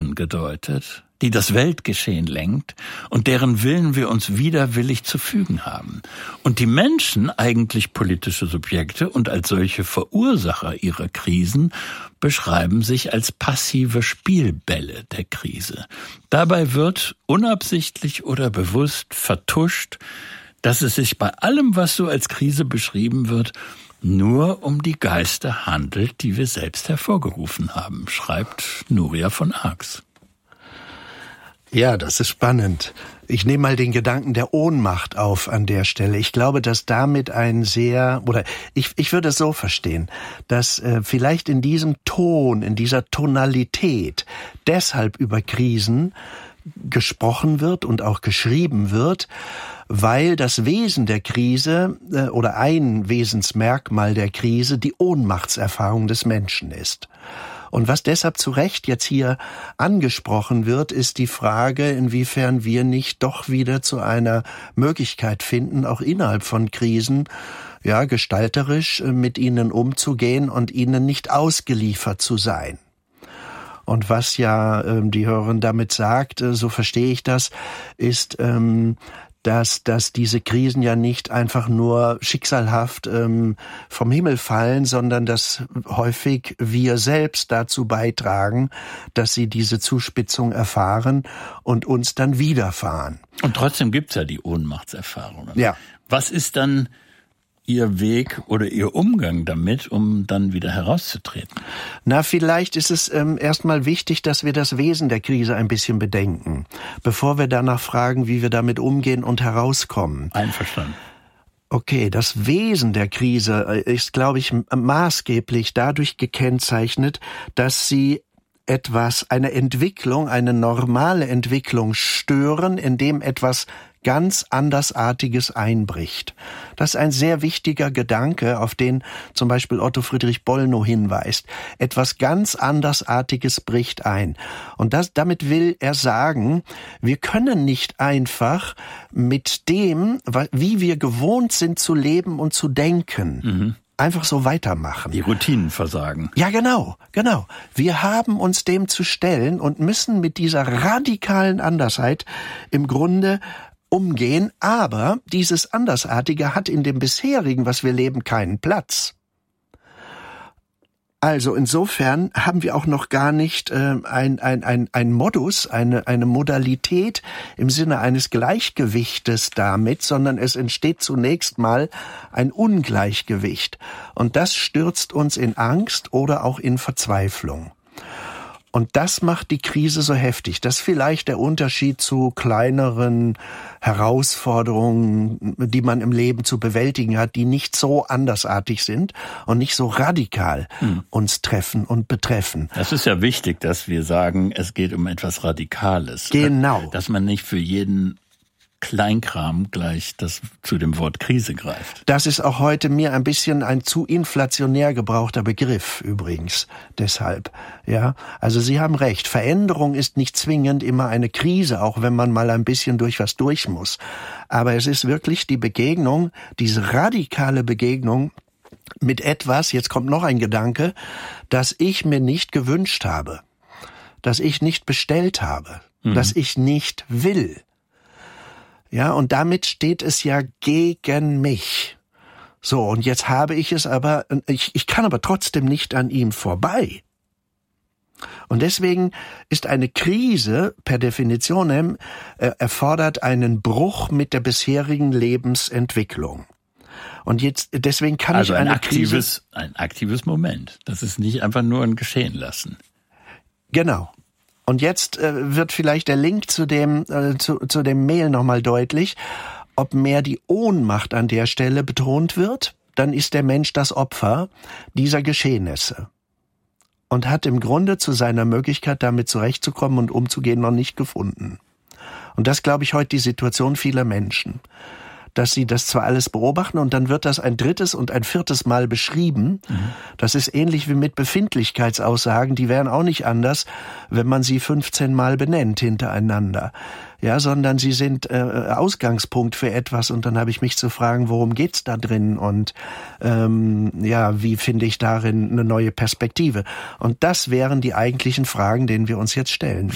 angedeutet, die das Weltgeschehen lenkt und deren Willen wir uns widerwillig zu fügen haben. Und die Menschen, eigentlich politische Subjekte und als solche Verursacher ihrer Krisen, beschreiben sich als passive Spielbälle der Krise. Dabei wird unabsichtlich oder bewusst vertuscht, dass es sich bei allem, was so als Krise beschrieben wird, nur um die Geister handelt, die wir selbst hervorgerufen haben, schreibt Nuria von Arx. Ja, das ist spannend. Ich nehme mal den Gedanken der Ohnmacht auf an der Stelle. Ich glaube, dass damit ich würde es so verstehen, dass vielleicht in diesem Ton, in dieser Tonalität deshalb über Krisen gesprochen wird und auch geschrieben wird, weil das Wesen der Krise oder ein Wesensmerkmal der Krise die Ohnmachtserfahrung des Menschen ist. Und was deshalb zu Recht jetzt hier angesprochen wird, ist die Frage, inwiefern wir nicht doch wieder zu einer Möglichkeit finden, auch innerhalb von Krisen, ja, gestalterisch mit ihnen umzugehen und ihnen nicht ausgeliefert zu sein. Und was ja die Hörerin damit sagt, so verstehe ich das, ist, dass diese Krisen ja nicht einfach nur schicksalhaft vom Himmel fallen, sondern dass häufig wir selbst dazu beitragen, dass sie diese Zuspitzung erfahren und uns dann widerfahren. Und trotzdem gibt's ja die Ohnmachtserfahrungen. Ja. Was ist dann Ihr Weg oder Ihr Umgang damit, um dann wieder herauszutreten? Na, vielleicht ist es erstmal wichtig, dass wir das Wesen der Krise ein bisschen bedenken, bevor wir danach fragen, wie wir damit umgehen und herauskommen. Einverstanden. Okay, das Wesen der Krise ist, glaube ich, maßgeblich dadurch gekennzeichnet, dass sie eine Entwicklung, eine normale Entwicklung stören, indem etwas ganz Andersartiges einbricht. Das ist ein sehr wichtiger Gedanke, auf den zum Beispiel Otto Friedrich Bollnow hinweist. Etwas ganz Andersartiges bricht ein. Und damit will er sagen, wir können nicht einfach mit dem, wie wir gewohnt sind zu leben und zu denken, einfach so weitermachen. Die Routinen versagen. Ja, genau. Wir haben uns dem zu stellen und müssen mit dieser radikalen Andersheit im Grunde umgehen, aber dieses Andersartige hat in dem bisherigen, was wir leben, keinen Platz. Also insofern haben wir auch noch gar nicht ein Modus, eine Modalität im Sinne eines Gleichgewichtes damit, sondern es entsteht zunächst mal ein Ungleichgewicht. Und das stürzt uns in Angst oder auch in Verzweiflung. Und das macht die Krise so heftig. Das ist vielleicht der Unterschied zu kleineren Herausforderungen, die man im Leben zu bewältigen hat, die nicht so andersartig sind und nicht so radikal uns treffen und betreffen. Das ist ja wichtig, dass wir sagen, es geht um etwas Radikales. Genau. Dass man nicht für jeden Kleinkram gleich zu dem Wort Krise greift. Das ist auch heute mir ein bisschen ein zu inflationär gebrauchter Begriff übrigens. Deshalb, ja. Also Sie haben recht. Veränderung ist nicht zwingend immer eine Krise, auch wenn man mal ein bisschen durch was durch muss. Aber es ist wirklich die Begegnung, diese radikale Begegnung mit etwas, jetzt kommt noch ein Gedanke, das ich mir nicht gewünscht habe, das ich nicht bestellt habe, das ich nicht will. Ja, und damit steht es ja gegen mich. So, und jetzt habe ich es aber, ich kann aber trotzdem nicht an ihm vorbei. Und deswegen ist eine Krise per Definition erfordert einen Bruch mit der bisherigen Lebensentwicklung. Und jetzt, deswegen kann also ich ein aktives Moment. Das ist nicht einfach nur ein Geschehen lassen. Genau. Und jetzt wird vielleicht der Link zu dem Mail nochmal deutlich. Ob mehr die Ohnmacht an der Stelle betont wird, dann ist der Mensch das Opfer dieser Geschehnisse. Und hat im Grunde zu seiner Möglichkeit, damit zurechtzukommen und umzugehen, noch nicht gefunden. Und das, glaube ich, heute die Situation vieler Menschen. Dass sie das zwar alles beobachten und dann wird das ein drittes und ein viertes Mal beschrieben. Das ist ähnlich wie mit Befindlichkeitsaussagen, die wären auch nicht anders, wenn man sie 15 Mal benennt hintereinander. Ja, sondern sie sind Ausgangspunkt für etwas und dann habe ich mich zu fragen, worum geht's da drin und wie finde ich darin eine neue Perspektive? Und das wären die eigentlichen Fragen, denen wir uns jetzt stellen.